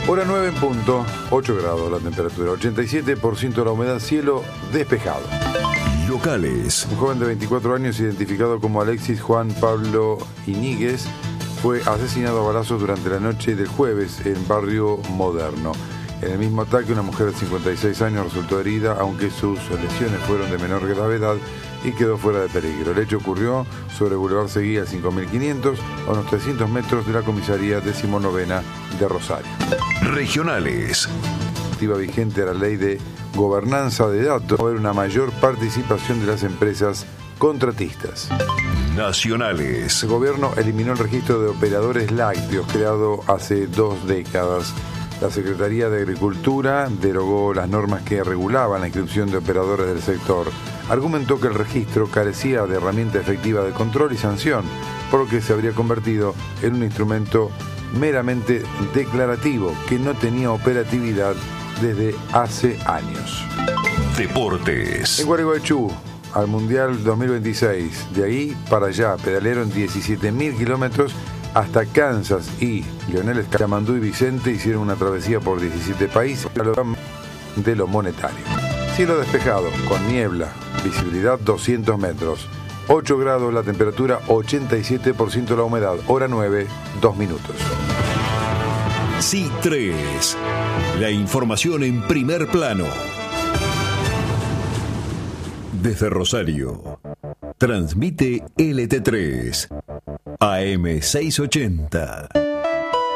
Hora 9 en punto, 8 grados la temperatura, 87% la humedad, cielo despejado. Locales. Un joven de 24 años, identificado como Alexis Juan Pablo Iñiguez, fue asesinado a balazos durante la noche del jueves en Barrio Moderno. En el mismo ataque, una mujer de 56 años resultó herida, aunque sus lesiones fueron de menor gravedad y quedó fuera de peligro. El hecho ocurrió sobre Boulevard Seguí 5500, a unos 300 metros de la comisaría 19ª de Rosario. Regionales. Vigente a la ley de gobernanza de datos, va a haber una mayor participación de las empresas contratistas. Nacionales. El gobierno eliminó el registro de operadores lácteos creado hace 2 décadas. La Secretaría de Agricultura derogó las normas que regulaban la inscripción de operadores del sector. Argumentó que el registro carecía de herramienta efectiva de control y sanción, por lo que se habría convertido en un instrumento meramente declarativo que no tenía operatividad desde hace años. Deportes. En Gualeguaychú, al Mundial 2026, de ahí para allá, pedalearon 17.000 kilómetros hasta Kansas y Lionel Scamandú y Vicente hicieron una travesía por 17 países de lo monetario. Cielo despejado, con niebla, visibilidad 200 metros, 8 grados la temperatura, 87% la humedad, hora 9, 2 minutos. C3, la información en primer plano. Desde Rosario, transmite LT3, AM 680.